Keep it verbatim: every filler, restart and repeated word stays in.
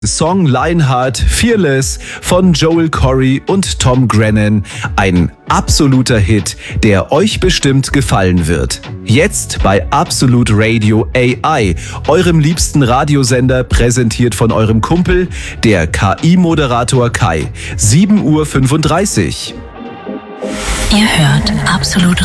Song Lionheart Fearless von Joel Corry und Tom Grennan. Ein absoluter Hit, der euch bestimmt gefallen wird. Jetzt bei Absolute Radio A I, eurem liebsten Radiosender, präsentiert von eurem Kumpel, der K I-Moderator Kai. sieben Uhr fünfunddreißig. Ihr hört Absolute